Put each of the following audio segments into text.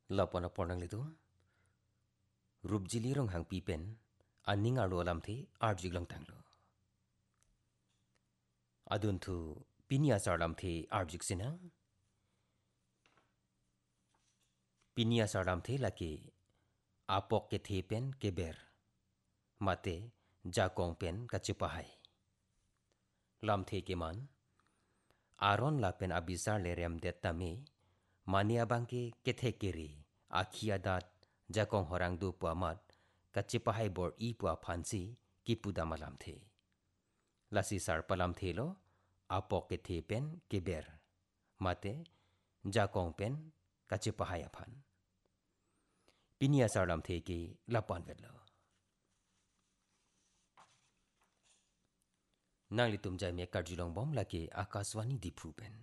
Lapona pornang litu rubjili rong hang pipen aning arlo alam the arjik lang tanglo adun thu pinia sarlam the arjik sinang pinia sarlam the laki apok ke the pen ke ber mate jakong pen kachipahai lam the ke man aron la pen abisar le rem det tame mania bangke ke the keri akhiadat jakong horang du puamat kachipahai bor i pua phansi ki pudamalam the lasi sar palam the lo apok ke the pen ke ber mate jakong pen kachipahai aphan pinia sarlam the ke lapan vetlo nangli tumjai me karjulong bom lake akaswani diphu pen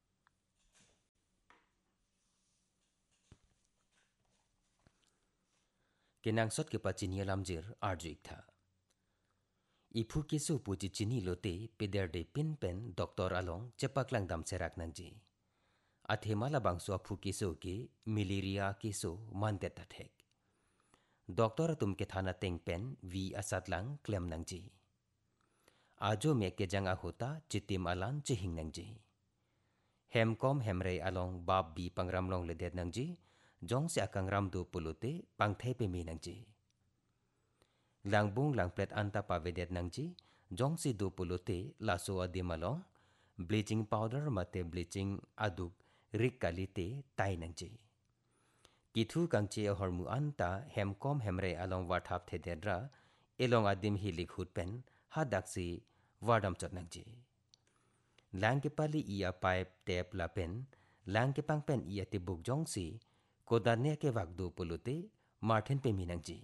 kenang sot ke pachinia lamjir arjik tha ipu kesu puji chini lote peder de pin pen doktor along chepaklang dam serak nangji athemala bangso aphu keso ke malaria keso mante tathek doktor tum ke thana teng pen vi asatlang klem nangji आजो में के जंगा होता चितिम अलान चिहिंग नंगजी हेमकॉम हेमरे along बाप B पंगराम लोंग लेदेत नंगजी Jong से अकंगराम दो पुलोते पंगथे पे मी नंगजी लांगबुंग लांगप्लेट अंता पावेदेत नंगजी Jong से दो पुलोते लासो अदिम अलोंग ब्लीचिंग पाउडर मते ब्लीचिंग अदुक रिक कालीते ताई नंगजी किथु कंचे हरमु अंता हेमकॉम हेमरे अलोंग वाठाप थे देद्रा एलोंग अदिम ही लिखुट पेन हादाक्सी वाडम चटनंगजी लांग के पाली इया पाइप टेप लापेन लांग के पांग पेन इया ते बुक जोंगसी कोदाने के वागदो पुलुते मार्टिन पे मीनंगजी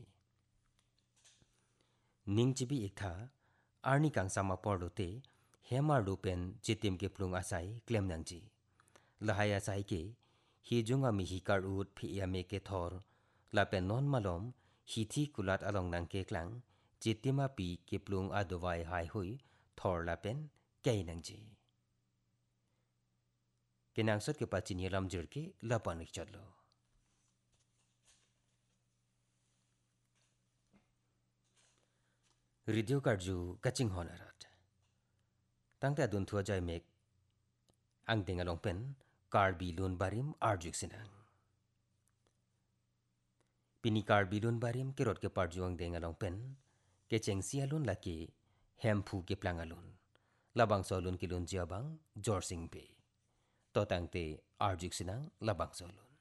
निंगचिबी इथा आर्नी कांगसामा पोर्लोते हेमा रुपेन चितिम के प्लुंग आसाई क्लेम नंगजी लहाया साई के हिजुंगा मिहिकार उट फिया मे के थोर लापेन नॉन मलोम हिथी कुलात अलोंग नंग के क्लांग चितिमा पी के प्लुंग आदवाई हाई हुई थोर लापेन कई नंगजी के नांगसत के पाचिनी लमजर के लपानिक चलो रिडियो कार्जू कचिंग होनरत तंगता दुन थुआ जाय मेक आंग देंगलोंग पेन कार्बी लुन बारिम आर्जुक सिनांग पिनी कार्बी लुन बारिम के रोड के पार्जुआंग देंगलोंग पेन के चेंगसिया लुन लाके हेमफू के प्लांगालुन labang solun kilun jiabang jorsing pe to tangte arjuk sinang labang solun